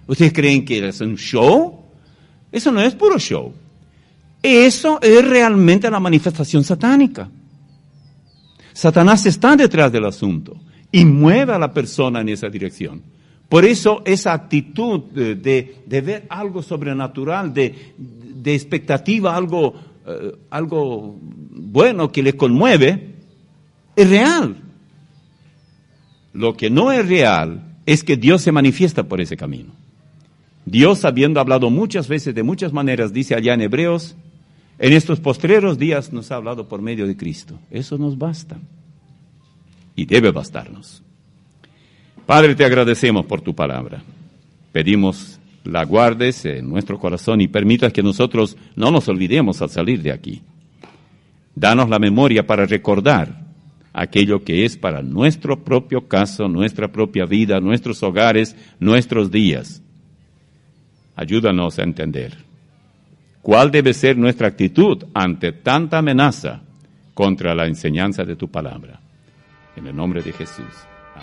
¿Ustedes creen que es un show? Eso no es puro show. Eso es realmente la manifestación satánica. Satanás está detrás del asunto y mueve a la persona en esa dirección. Por eso esa actitud de ver algo sobrenatural, de expectativa, algo bueno que le conmueve, es real. Lo que no es real es que Dios se manifiesta por ese camino. Dios, habiendo hablado muchas veces, de muchas maneras, dice allá en Hebreos, en estos postreros días nos ha hablado por medio de Cristo. Eso nos basta. Y debe bastarnos. Padre, te agradecemos por tu palabra. Pedimos la guardes en nuestro corazón y permitas que nosotros no nos olvidemos al salir de aquí. Danos la memoria para recordar aquello que es para nuestro propio caso, nuestra propia vida, nuestros hogares, nuestros días. Ayúdanos a entender cuál debe ser nuestra actitud ante tanta amenaza contra la enseñanza de tu palabra. En el nombre de Jesús.